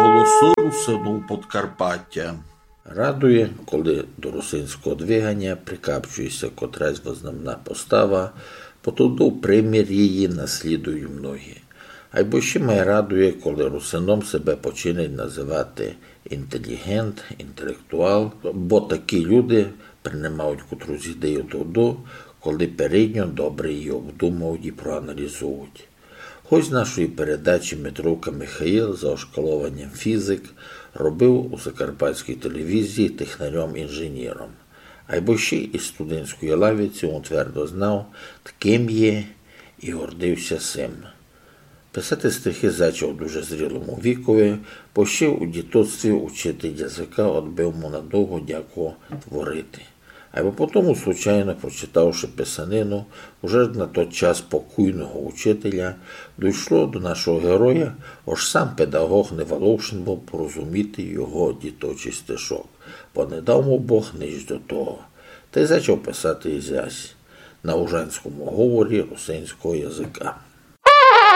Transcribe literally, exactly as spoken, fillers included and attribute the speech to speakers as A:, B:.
A: Голоси русину Подкарпаття.
B: Радує, коли до русинського двигання прикапчується котрась вознамна постава, потуду примір її наслідую многі. Айбо ще май радує, коли русином себе починить називати інтелігент, інтелектуал, бо такі люди приймають котрусь ідею туди, коли передньо добре її обдумують і проаналізують. Хоч з нашої передачі Митровка Михаїл за ошкалованням фізик робив у закарпатській телевізії технарем-інженером. Айбо ще із студентської лавиці він твердо знав, ким є і гордився сим. Писати стихи зачав дуже зрілому вікові, бо ще у дітоцтві учитель язика отбив му надовго дяко творити. Або потому, случайно прочитавши писанину, уже на той час покійного учителя, дійшло до нашого героя, аж сам педагог не волошен був порозуміти його діточий стишок, бо не дав му Бог ніч до того. Та й зачав писати ізясь на ужанському говорі русинського язика.